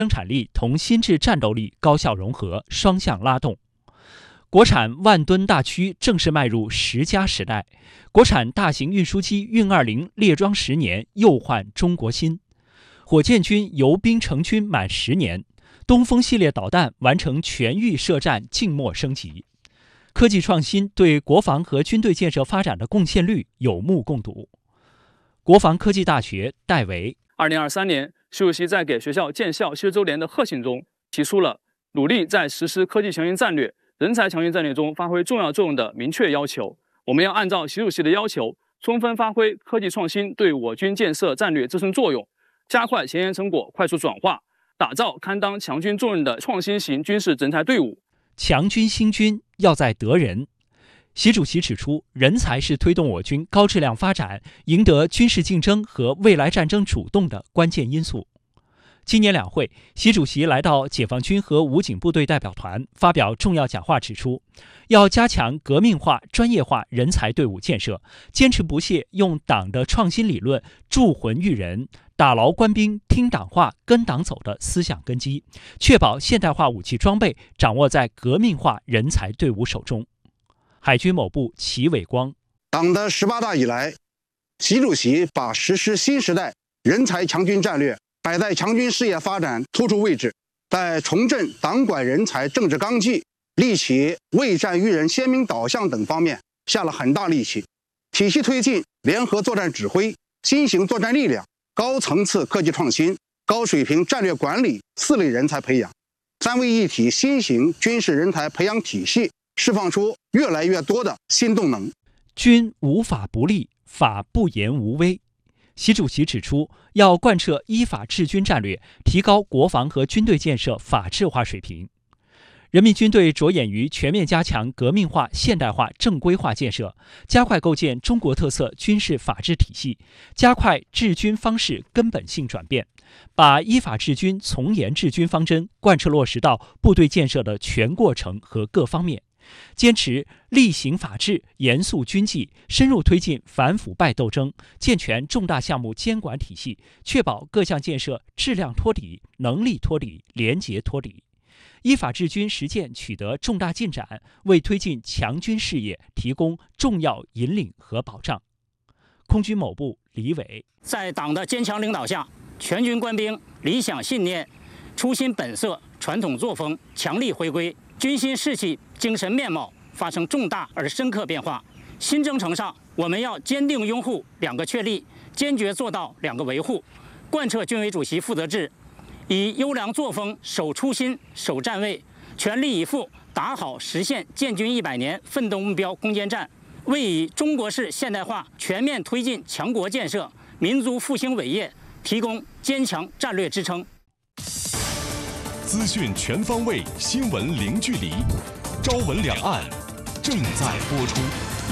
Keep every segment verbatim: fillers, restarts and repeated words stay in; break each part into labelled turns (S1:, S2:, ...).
S1: 生产力同新质战斗力高效融合，双向拉动。国产万吨大驱正式迈入十佳时代，国产大型运输机运二零列装十年又焕中国新。火箭军游兵成军满十年，东风系列导弹完成全域射战静默升级。科技创新对国防和军队建设发展的贡献率有目共睹。国防科技大学戴维，
S2: 二零二三年，习主席在给学校建校七十周年的贺信中提出了努力在实施科技强军战略、人才强军战略中发挥重要作用的明确要求。我们要按照习主席的要求，充分发挥科技创新对我军建设战略自身作用，加快前沿成果快速转化，打造堪当强军重任的创新型军事人才队伍。
S1: 强军兴军要在得人。习主席指出，人才是推动我军高质量发展、赢得军事竞争和未来战争主动的关键因素。今年两会，习主席来到解放军和武警部队代表团发表重要讲话，指出要加强革命化、专业化人才队伍建设，坚持不懈用党的创新理论铸魂育人，打牢官兵听党话、跟党走的思想根基，确保现代化武器装备掌握在革命化人才队伍手中。海军某部齐伟光，
S3: 党的十八大以来，习主席把实施新时代人才强军战略摆在强军事业发展突出位置，在重振党管人才政治纲纪、立起为战育人鲜明导向等方面下了很大力气，体系推进联合作战指挥、新型作战力量、高层次科技创新、高水平战略管理四类人才培养，三位一体新型军事人才培养体系释放出越来越多的新动能。
S1: 军无法不立，法不言无威。习主席指出，要贯彻依法治军战略，提高国防和军队建设法治化水平。人民军队着眼于全面加强革命化、现代化、正规化建设，加快构建中国特色军事法治体系，加快治军方式根本性转变，把依法治军、从严治军方针贯彻落实到部队建设的全过程和各方面。坚持厉行法治、严肃军纪，深入推进反腐败斗争，健全重大项目监管体系，确保各项建设质量脱离、能力脱离、廉洁脱离。依法治军实践取得重大进展，为推进强军事业提供重要引领和保障。空军某部李伟，
S4: 在党的坚强领导下，全军官兵理想信念、初心本色、传统作风强力回归，军心士气、精神面貌发生重大而深刻变化。新征程上，我们要坚定拥护两个确立，坚决做到两个维护，贯彻军委主席负责制，以优良作风守初心、守站位，全力以赴打好实现建军一百年奋斗目标攻坚战，为以中国式现代化全面推进强国建设、民族复兴伟业提供坚强战略支撑。
S5: 资讯全方位，新闻零距离。朝闻两岸正在播出。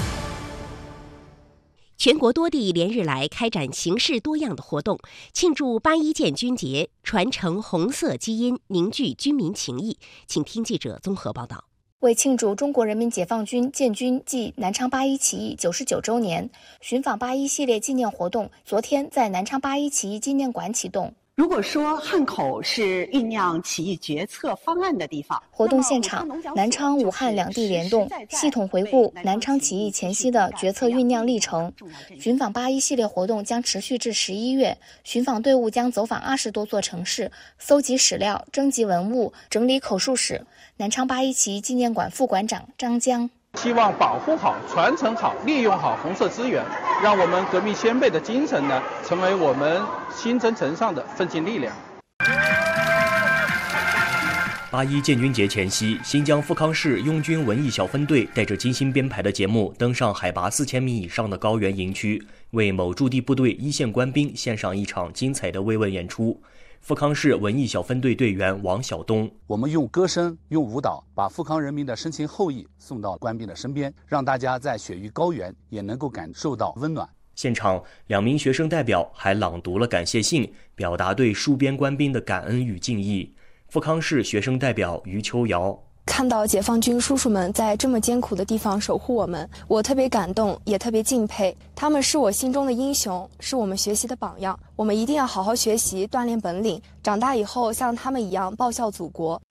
S6: 全国多地连日来开展形式多样的活动，庆祝八一建军节，传承红色基因，凝聚军民情谊。请听记者综合报道。
S7: 为庆祝中国人民解放军建军暨南昌八一起义九十九周年，寻访八一系列纪念活动昨天在南昌八一起义纪念馆启动。
S8: 如果说汉口是酝酿起义决策方案的地方，
S7: 活动现场，南昌、武汉两地联动，系统回顾南昌起义前夕的决策酝酿历程。寻访八一系列活动将持续至十一月，寻访队伍将走访二十多座城市，搜集史料、征集文物、整理口述史。南昌八一起义纪念馆副馆长张江。
S9: 希望保护好、传承好、利用好红色资源，让我们革命先辈的精神呢，成为我们新征程上的奋进力量。
S10: 八一建军节前夕，新疆富康市拥军文艺小分队带着精心编排的节目，登上海拔四千米以上的高原营区，为某驻地部队一线官兵献上一场精彩的慰问演出。富康市文艺小分队队员王晓东，
S11: 我们用歌声、用舞蹈，把富康人民的深情厚谊送到官兵的身边，让大家在雪域高原也能够感受到温暖。
S10: 现场，两名学生代表还朗读了感谢信，表达对戍边官兵的感恩与敬意。富康市学生代表于秋瑶，
S12: 看到解放军叔叔们在这么艰苦的地方守护我们，我特别感动，也特别敬佩。他们是我心中的英雄，是我们学习的榜样。我们一定要好好学习，锻炼本领，长大以后像他们一样报效祖国。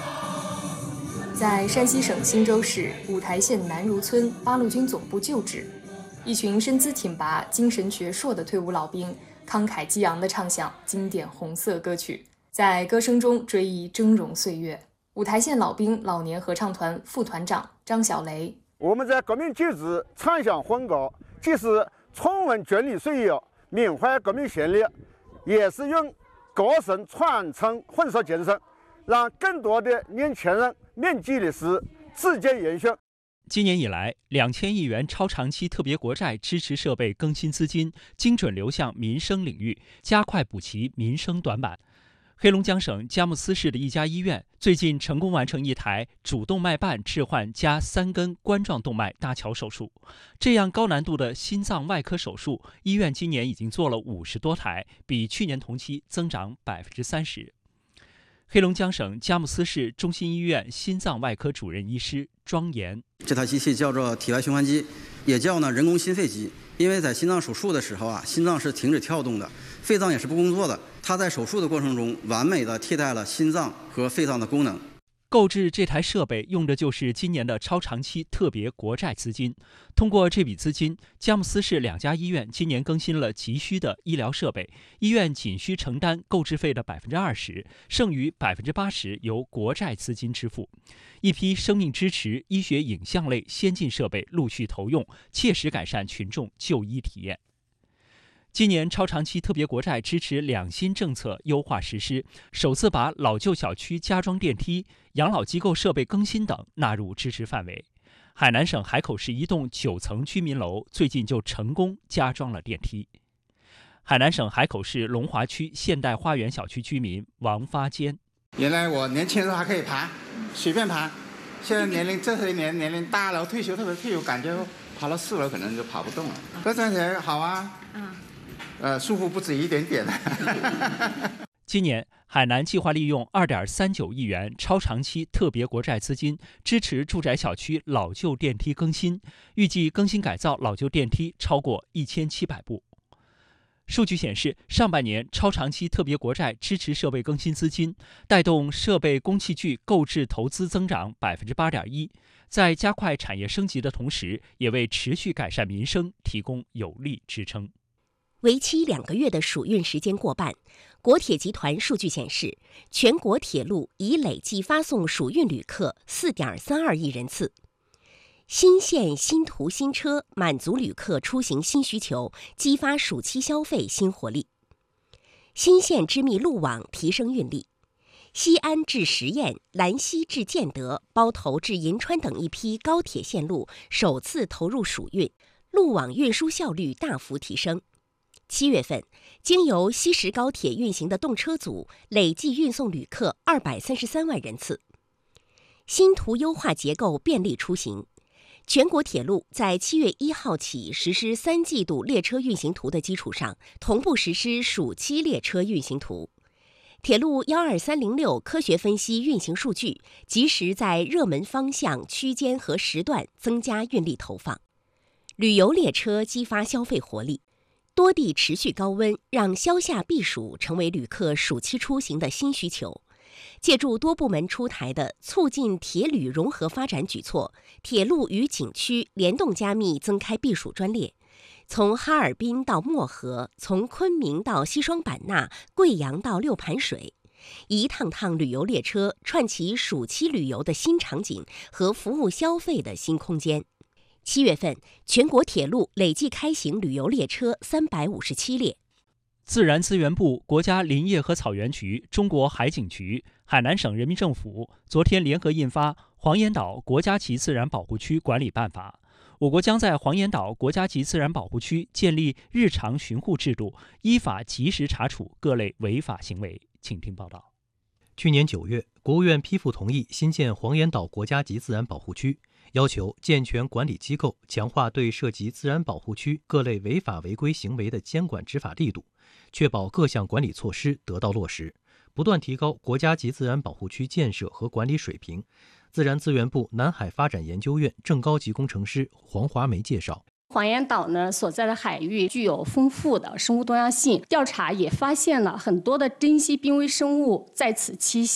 S13: 在山西省忻州市五台县南如村八路军总部旧址，一群身姿挺拔、精神矍铄的退伍老兵，慷慨激昂地唱响经典红色歌曲，在歌声中追忆峥嵘岁月。五台县老兵老年合唱团副团长张小雷：
S14: 我们在革命旧址唱响欢歌，既是重温军旅岁月，缅怀革命先烈，也是用歌声传承红色精神，让更多的年轻人铭记历史，自见延续。
S1: 今年以来，两千亿元超长期特别国债支持设备更新资金精准流向民生领域，加快补齐民生短板。黑龙江省佳木斯市的一家医院最近成功完成一台主动脉瓣置换加三根冠状动脉搭桥手术。这样高难度的心脏外科手术，医院今年已经做了五十多台，比去年同期增长百分之三十。黑龙江省佳木斯市中心医院心脏外科主任医师庄岩：
S15: 这台机器叫做体外循环机，也叫呢人工心肺机。因为在心脏手术的时候啊，心脏是停止跳动的，肺脏也是不工作的。它在手术的过程中，完美的替代了心脏和肺脏的功能。
S1: 购置这台设备用的就是今年的超长期特别国债资金。通过这笔资金，佳木斯市两家医院今年更新了急需的医疗设备，医院仅需承担购置费的百分之二十，剩余百分之八十由国债资金支付。一批生命支持、医学影像类先进设备陆续投用，切实改善群众就医体验。今年超长期特别国债支持两新政策优化实施，首次把老旧小区加装电梯、养老机构设备更新等纳入支持范围。海南省海口市一栋九层居民楼最近就成功加装了电梯。海南省海口市龙华区现代花园小区居民王发坚：
S16: 原来我年轻时候还可以爬，随便爬，现在年龄这些年年龄大了，退休特别退休，感觉爬到四楼可能就爬不动了。这站起来好啊，嗯。呃，舒服不止一点点
S1: 今年，海南计划利用二点三九亿元超长期特别国债资金，支持住宅小区老旧电梯更新，预计更新改造老旧电梯超过一千七百部。数据显示，上半年超长期特别国债支持设备更新资金，带动设备工器具购置投资增长百分之八点一，在加快产业升级的同时，也为持续改善民生提供有力支撑。
S6: 为期两个月的暑运时间过半，国铁集团数据显示，全国铁路已累计发送暑运旅客 四点三二亿人次。新线新途新车满足旅客出行新需求，激发暑期消费新活力。新线织密路网提升运力。西安至十堰、兰溪至建德、包头至银川等一批高铁线路首次投入暑运，路网运输效率大幅提升。七月份，经由西石高铁运行的动车组累计运送旅客二百三十三万人次。新途优化结构，便利出行。全国铁路在七月一号起实施三季度列车运行图的基础上，同步实施暑期列车运行图。铁路一二三零六科学分析运行数据，及时在热门方向、区间和时段增加运力投放。旅游列车激发消费活力。多地持续高温，让消夏避暑成为旅客暑期出行的新需求。借助多部门出台的促进铁旅融合发展举措，铁路与景区联动加密增开避暑专列。从哈尔滨到漠河，从昆明到西双版纳，贵阳到六盘水，一趟趟旅游列车串起暑期旅游的新场景和服务消费的新空间。七月份，全国铁路累计开行旅游列车三百五十七列。
S1: 自然资源部、国家林业和草原局、中国海警局、海南省人民政府昨天联合印发《黄岩岛国家级自然保护区管理办法》，我国将在黄岩岛国家级自然保护区建立日常巡护制度，依法及时查处各类违法行为。请听报道。
S17: 去年九月，国务院批复同意新建黄岩岛国家级自然保护区，要求健全管理机构，强化对涉及自然保护区各类违法违规行为的监管执法力度，确保各项管理措施得到落实，不断提高国家级自然保护区建设和管理水平， 自然资源部南海发展研究院正高级工程师黄华梅介绍。
S18: 黄岩岛呢所在的海域具有丰富的生物多样性，调查也发现了很多的珍稀濒危生物在此栖息。